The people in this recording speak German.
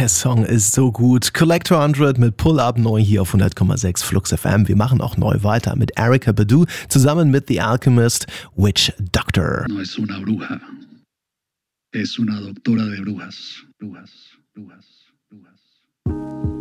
Der Song ist so gut. Collector 100 mit Pull Up neu hier auf 100,6 Flux FM. Wir machen auch neu weiter mit Erykah Badu zusammen mit The Alchemist, Witch Doctor. No es una bruja, es una doctora de brujas, brujas, brujas.